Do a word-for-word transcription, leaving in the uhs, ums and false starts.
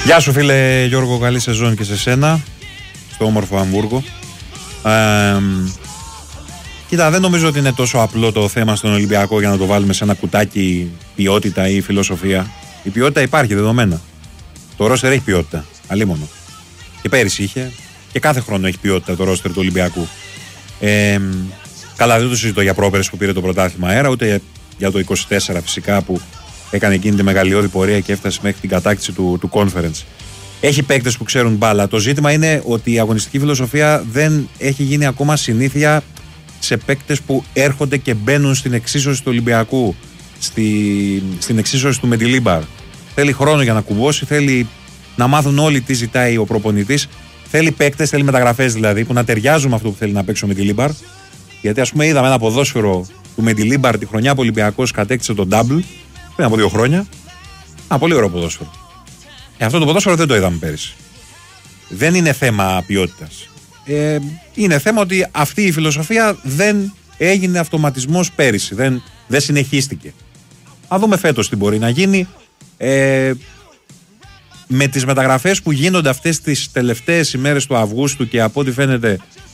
Γεια σου φίλε Γιώργο, καλή σεζόν και σε σένα, στο όμορφο Αμβούργο. Ε, κοίτα, δεν νομίζω ότι είναι τόσο απλό το θέμα στον Ολυμπιακό για να το βάλουμε σε ένα κουτάκι ποιότητα ή φιλοσοφία. Η ποιότητα υπάρχει δεδομένα. Το ρόστερ έχει ποιότητα, αλίμονο. Και πέρυσι είχε και κάθε χρόνο έχει ποιότητα το ρόστερ του Ολυμπιακού. Ε, καλά, δεν το συζητώ για πρόπερες που πήρε το πρωτάθλημα αέρα, ούτε για το είκοσι τέσσερα φυσικά που έκανε εκείνη τη μεγαλειώδη πορεία και έφτασε μέχρι την κατάκτηση του, του conference. Έχει παίκτες που ξέρουν μπάλα. Το ζήτημα είναι ότι η αγωνιστική φιλοσοφία δεν έχει γίνει ακόμα συνήθεια σε παίκτες που έρχονται και μπαίνουν στην εξίσωση του Ολυμπιακού, στη, στην εξίσωση του Μεντιλίμπαρ. Θέλει χρόνο για να κουμπώσει, θέλει να μάθουν όλοι τι ζητάει ο προπονητής. Θέλει παίκτες, θέλει μεταγραφές δηλαδή που να ταιριάζουν με αυτό που θέλει να παίξει ο Μεντιλίμπαρ. Γιατί ας πούμε είδαμε ένα ποδόσφαιρο του Μεντιλίμπαρ τη χρονιά που ο Ολυμπιακός κατέκτησε τον double πριν από δύο χρόνια. Ένα πολύ ωραίο ποδόσφαιρο. Ε, αυτό το ποδόσφαιρο δεν το είδαμε πέρυσι. Δεν είναι θέμα ποιότητας. Ε, είναι θέμα ότι αυτή η φιλοσοφία δεν έγινε αυτοματισμός πέρυσι. Δεν, δεν συνεχίστηκε. Θα δούμε φέτος τι μπορεί να γίνει. Ε, με τις μεταγραφές που γίνονται αυτές τις τελευταίες ημέρες του Αυγούστου και από ό,τι φαίνεται